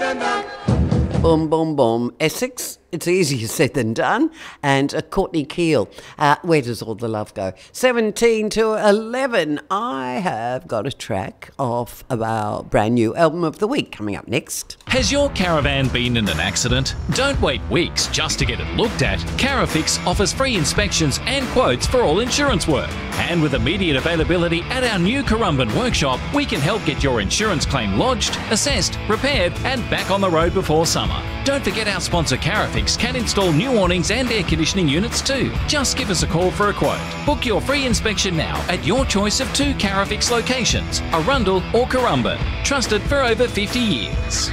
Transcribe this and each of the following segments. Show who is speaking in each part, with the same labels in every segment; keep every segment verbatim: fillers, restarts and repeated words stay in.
Speaker 1: Boom, boom, boom. Essex, it's easier said than done. And uh, Courtney Keel, uh, where does all the love go? seventeen to eleven, I have got a track of our brand new album of the week coming up next.
Speaker 2: Has your caravan been in an accident? Don't wait weeks just to get it looked at. Carafix offers free inspections and quotes for all insurance work. And with immediate availability at our new Currumbin workshop, we can help get your insurance claim lodged, assessed, repaired and back on the road before summer. Don't forget our sponsor Carafix can install new awnings and air conditioning units too. Just give us a call for a quote. Book your free inspection now at your choice of two Carafix locations, Arundel or Currumbin. Trusted for over fifty years.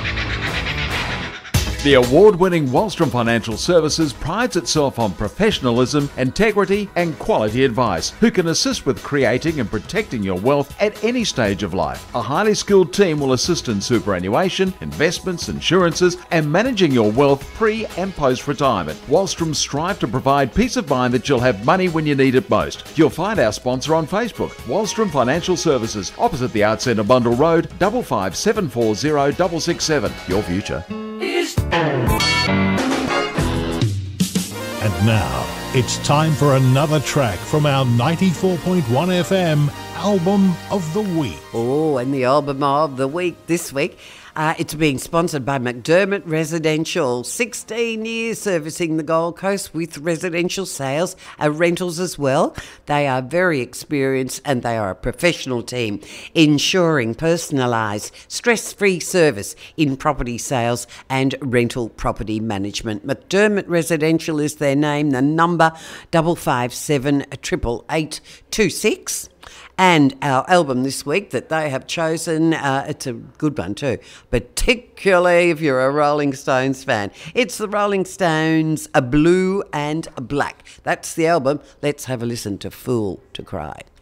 Speaker 3: The award-winning Wallstrom Financial Services prides itself on professionalism, integrity and quality advice, who can assist with creating and protecting your wealth at any stage of life. A highly skilled team will assist in superannuation, investments, insurances and managing your wealth pre and post-retirement. Wallstrom strive to provide peace of mind that you'll have money when you need it most. You'll find our sponsor on Facebook, Wallstrom Financial Services, opposite the Arts Centre Bundle Road, five five seven four zero six six seven. Your future.
Speaker 4: And now, it's time for another track from our ninety-four point one F M Album of the Week.
Speaker 1: Oh, and the album of the week this week, uh, it's being sponsored by McDermott Residential. sixteen years servicing the Gold Coast with residential sales and rentals as well. They are very experienced and they are a professional team, ensuring personalised, stress-free service in property sales and rental property management. McDermott Residential is their name, the number five five seven, eight eight eight two six. And our album this week that they have chosen, uh, it's a good one too, particularly if you're a Rolling Stones fan. It's the Rolling Stones, A Blue and a Black. That's the album. Let's have a listen to Fool to Cry.